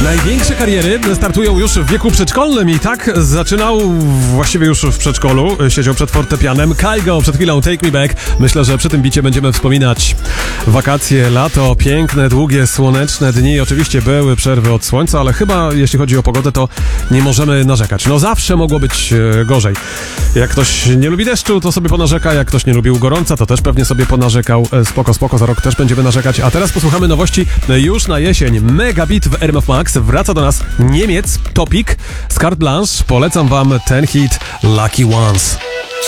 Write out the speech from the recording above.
Największe kariery startują już w wieku przedszkolnym i tak zaczynał właściwie już w przedszkolu. Siedział przed fortepianem. Kygo przed chwilą Take Me Back. Myślę, że przy tym bicie będziemy wspominać wakacje, lato, piękne, długie, słoneczne dni. Oczywiście były przerwy od słońca, ale chyba jeśli chodzi o pogodę, to nie możemy narzekać. No zawsze mogło być gorzej. Jak ktoś nie lubi deszczu, to sobie ponarzeka. Jak ktoś nie lubił gorąca, to też pewnie sobie ponarzekał. Spoko, za rok też będziemy narzekać. A teraz posłuchamy nowości już na jesień. Megabit w RMF Max. Wraca do nas Niemiec, Topic z Carte Blanche. Polecam wam ten hit Lucky Ones.